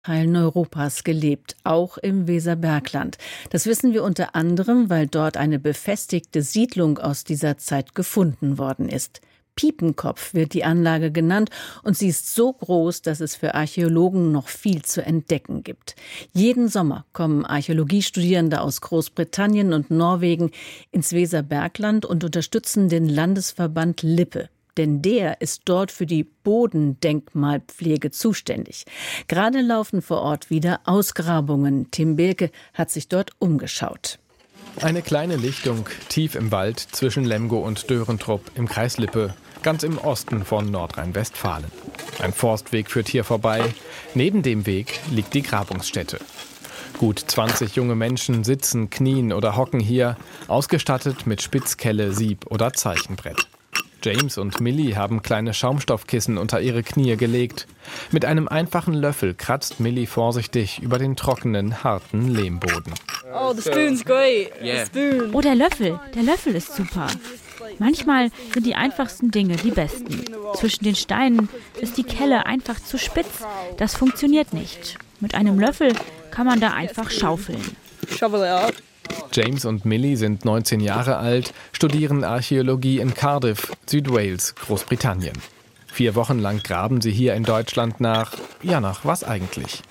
Teilen Europas gelebt, auch im Weserbergland. Das wissen wir unter anderem, weil dort eine befestigte Siedlung aus dieser Zeit gefunden worden ist. Piepenkopf wird die Anlage genannt und sie ist so groß, dass es für Archäologen noch viel zu entdecken gibt. Jeden Sommer kommen Archäologiestudierende aus Großbritannien und Norwegen ins Weserbergland und unterstützen den Landesverband Lippe. Denn der ist dort für die Bodendenkmalpflege zuständig. Gerade laufen vor Ort wieder Ausgrabungen. Tim Behlke hat sich dort umgeschaut. Eine kleine Lichtung tief im Wald zwischen Lemgo und Dörentrup im Kreis Lippe, ganz im Osten von Nordrhein-Westfalen. Ein Forstweg führt hier vorbei. Neben dem Weg liegt die Grabungsstätte. Gut 20 junge Menschen sitzen, knien oder hocken hier, ausgestattet mit Spitzkelle, Sieb oder Zeichenbrett. James und Millie haben kleine Schaumstoffkissen unter ihre Knie gelegt. Mit einem einfachen Löffel kratzt Millie vorsichtig über den trockenen, harten Lehmboden. Oh, the spoon's great. Yeah. Spoon. Oh, der Löffel ist super. Manchmal sind die einfachsten Dinge die besten. Zwischen den Steinen ist die Kelle einfach zu spitz. Das funktioniert nicht. Mit einem Löffel kann man da einfach schaufeln. Shovel it up. James und Millie sind 19 Jahre alt, studieren Archäologie in Cardiff, Südwales, Großbritannien. 4 Wochen lang graben sie hier in Deutschland nach was eigentlich?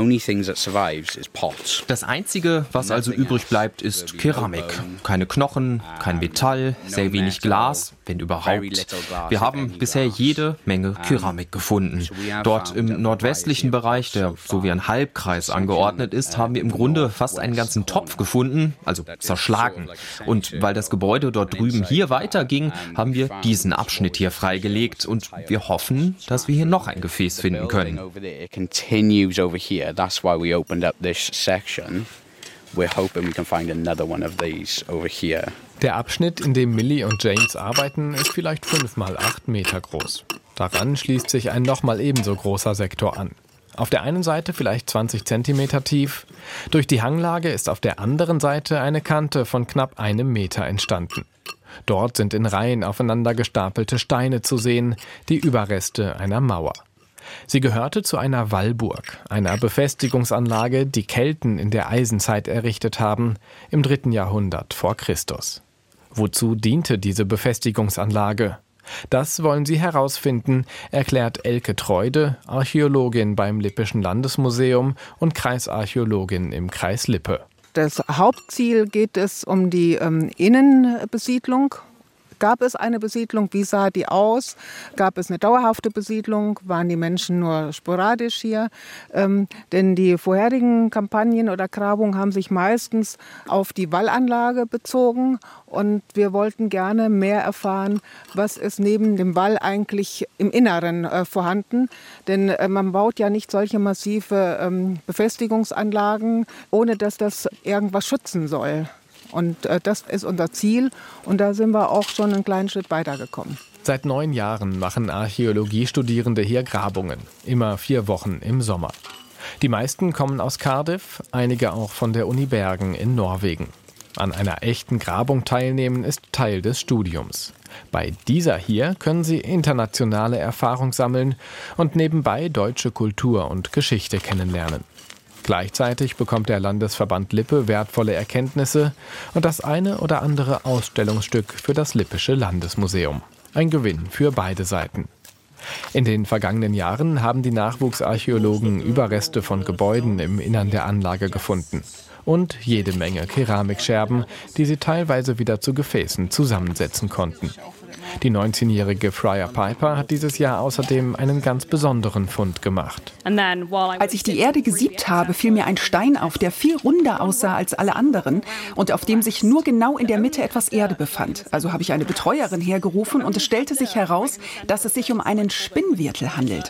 Das Einzige, was also übrig bleibt, ist Keramik. Keine Knochen, kein Metall, sehr wenig Glas, wenn überhaupt. Wir haben bisher jede Menge Keramik gefunden. Dort im nordwestlichen Bereich, der so wie ein Halbkreis angeordnet ist, haben wir im Grunde fast einen ganzen Topf gefunden, also zerschlagen. Und weil das Gebäude dort drüben hier weiterging, haben wir diesen Abschnitt hier freigelegt und wir hoffen, dass wir hier noch ein Gefäß finden können. Der Abschnitt, in dem Millie und James arbeiten, ist vielleicht 5 mal 8 Meter groß. Daran schließt sich ein nochmal ebenso großer Sektor an. Auf der einen Seite vielleicht 20 Zentimeter tief. Durch die Hanglage ist auf der anderen Seite eine Kante von knapp 1 Meter entstanden. Dort sind in Reihen aufeinander gestapelte Steine zu sehen, die Überreste einer Mauer. Sie gehörte zu einer Wallburg, einer Befestigungsanlage, die Kelten in der Eisenzeit errichtet haben, im 3. Jahrhundert vor Christus. Wozu diente diese Befestigungsanlage? Das wollen sie herausfinden, erklärt Elke Treude, Archäologin beim Lippischen Landesmuseum und Kreisarchäologin im Kreis Lippe. Das Hauptziel geht es um die Innenbesiedlung. Gab es eine Besiedlung? Wie sah die aus? Gab es eine dauerhafte Besiedlung? Waren die Menschen nur sporadisch hier? Denn die vorherigen Kampagnen oder Grabungen haben sich meistens auf die Wallanlage bezogen. Und wir wollten gerne mehr erfahren, was ist neben dem Wall eigentlich im Inneren vorhanden. Denn man baut ja nicht solche massive Befestigungsanlagen, ohne dass das irgendwas schützen soll. Und das ist unser Ziel und da sind wir auch schon einen kleinen Schritt weitergekommen. Seit 9 Jahren machen Archäologiestudierende hier Grabungen, immer 4 Wochen im Sommer. Die meisten kommen aus Cardiff, einige auch von der Uni Bergen in Norwegen. An einer echten Grabung teilnehmen ist Teil des Studiums. Bei dieser hier können sie internationale Erfahrung sammeln und nebenbei deutsche Kultur und Geschichte kennenlernen. Gleichzeitig bekommt der Landesverband Lippe wertvolle Erkenntnisse und das eine oder andere Ausstellungsstück für das Lippische Landesmuseum. Ein Gewinn für beide Seiten. In den vergangenen Jahren haben die Nachwuchsarchäologen Überreste von Gebäuden im Innern der Anlage gefunden. Und jede Menge Keramikscherben, die sie teilweise wieder zu Gefäßen zusammensetzen konnten. Die 19-jährige Freya Piper hat dieses Jahr außerdem einen ganz besonderen Fund gemacht. Als ich die Erde gesiebt habe, fiel mir ein Stein auf, der viel runder aussah als alle anderen und auf dem sich nur genau in der Mitte etwas Erde befand. Also habe ich eine Betreuerin hergerufen und es stellte sich heraus, dass es sich um einen Spinnwirtel handelt.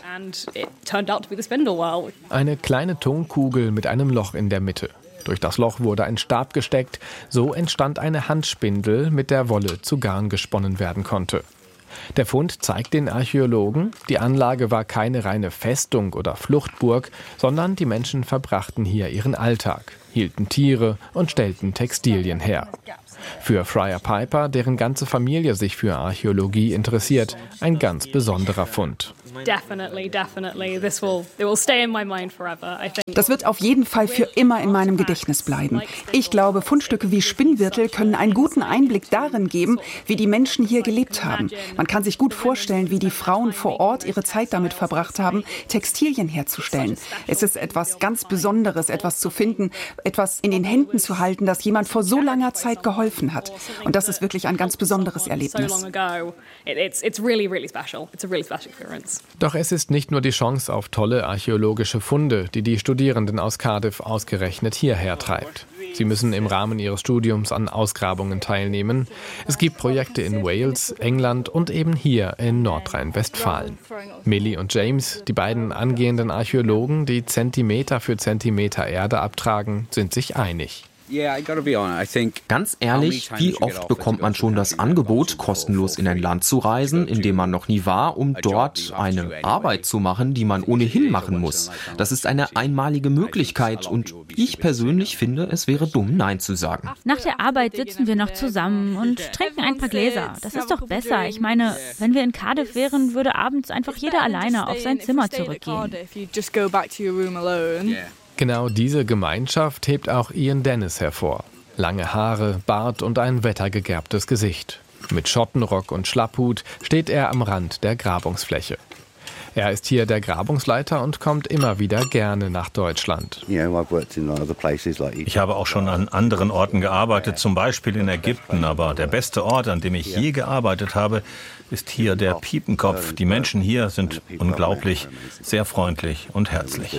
Eine kleine Tonkugel mit einem Loch in der Mitte. Durch das Loch wurde ein Stab gesteckt, so entstand eine Handspindel, mit der Wolle zu Garn gesponnen werden konnte. Der Fund zeigt den Archäologen, die Anlage war keine reine Festung oder Fluchtburg, sondern die Menschen verbrachten hier ihren Alltag, hielten Tiere und stellten Textilien her. Für Friar Piper, deren ganze Familie sich für Archäologie interessiert, ein ganz besonderer Fund. Das wird auf jeden Fall für immer in meinem Gedächtnis bleiben. Ich glaube, Fundstücke wie Spinnwirtel können einen guten Einblick darin geben, wie die Menschen hier gelebt haben. Man kann sich gut vorstellen, wie die Frauen vor Ort ihre Zeit damit verbracht haben, Textilien herzustellen. Es ist etwas ganz Besonderes, etwas zu finden, etwas in den Händen zu halten, das jemand vor so langer Zeit geholfen hat. Und das ist wirklich ein ganz besonderes Erlebnis. Doch es ist nicht nur die Chance auf tolle archäologische Funde, die die Studierenden aus Cardiff ausgerechnet hierher treibt. Sie müssen im Rahmen ihres Studiums an Ausgrabungen teilnehmen. Es gibt Projekte in Wales, England und eben hier in Nordrhein-Westfalen. Millie und James, die beiden angehenden Archäologen, die Zentimeter für Zentimeter Erde abtragen, sind sich einig. Ganz ehrlich, wie oft bekommt man schon das Angebot, kostenlos in ein Land zu reisen, in dem man noch nie war, um dort eine Arbeit zu machen, die man ohnehin machen muss. Das ist eine einmalige Möglichkeit und ich persönlich finde, es wäre dumm, Nein zu sagen. Nach der Arbeit sitzen wir noch zusammen und trinken ein paar Gläser. Das ist doch besser. Ich meine, wenn wir in Cardiff wären, würde abends einfach jeder alleine auf sein Zimmer zurückgehen. Genau diese Gemeinschaft hebt auch Ian Dennis hervor. Lange Haare, Bart und ein wettergegerbtes Gesicht. Mit Schottenrock und Schlapphut steht er am Rand der Grabungsfläche. Er ist hier der Grabungsleiter und kommt immer wieder gerne nach Deutschland. Ich habe auch schon an anderen Orten gearbeitet, zum Beispiel in Ägypten. Aber der beste Ort, an dem ich je gearbeitet habe, ist hier der Piepenkopf. Die Menschen hier sind unglaublich, sehr freundlich und herzlich.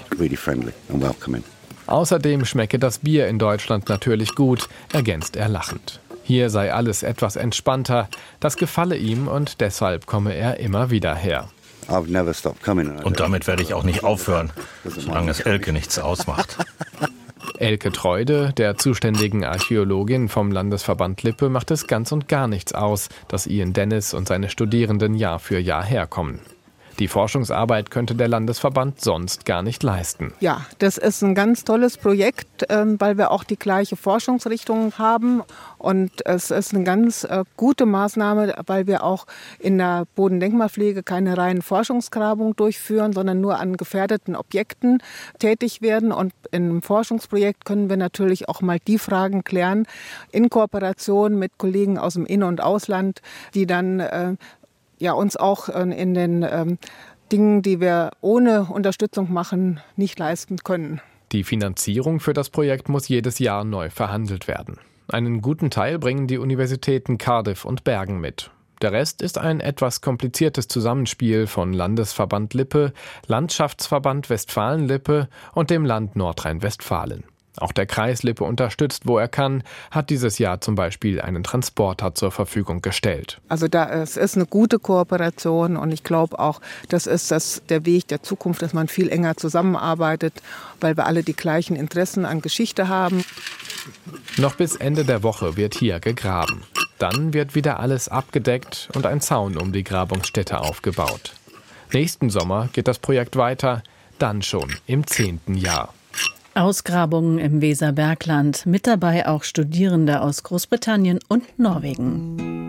Außerdem schmecke das Bier in Deutschland natürlich gut, ergänzt er lachend. Hier sei alles etwas entspannter, das gefalle ihm und deshalb komme er immer wieder her. Und damit werde ich auch nicht aufhören, solange es Elke nichts ausmacht. Elke Treude, der zuständigen Archäologin vom Landesverband Lippe, macht es ganz und gar nichts aus, dass Ian Dennis und seine Studierenden Jahr für Jahr herkommen. Die Forschungsarbeit könnte der Landesverband sonst gar nicht leisten. Ja, das ist ein ganz tolles Projekt, weil wir auch die gleiche Forschungsrichtung haben. Und es ist eine ganz gute Maßnahme, weil wir auch in der Bodendenkmalpflege keine reinen Forschungsgrabungen durchführen, sondern nur an gefährdeten Objekten tätig werden. Und in einem Forschungsprojekt können wir natürlich auch mal die Fragen klären, in Kooperation mit Kollegen aus dem In- und Ausland, die dann uns auch in den Dingen, die wir ohne Unterstützung machen, nicht leisten können. Die Finanzierung für das Projekt muss jedes Jahr neu verhandelt werden. Einen guten Teil bringen die Universitäten Cardiff und Bergen mit. Der Rest ist ein etwas kompliziertes Zusammenspiel von Landesverband Lippe, Landschaftsverband Westfalen-Lippe und dem Land Nordrhein-Westfalen. Auch der Kreis Lippe unterstützt, wo er kann, hat dieses Jahr zum Beispiel einen Transporter zur Verfügung gestellt. Also es ist eine gute Kooperation und ich glaube auch, das ist der Weg der Zukunft, dass man viel enger zusammenarbeitet, weil wir alle die gleichen Interessen an Geschichte haben. Noch bis Ende der Woche wird hier gegraben. Dann wird wieder alles abgedeckt und ein Zaun um die Grabungsstätte aufgebaut. Nächsten Sommer geht das Projekt weiter, dann schon im 10. Jahr. Ausgrabungen im Weserbergland, mit dabei auch Studierende aus Großbritannien und Norwegen.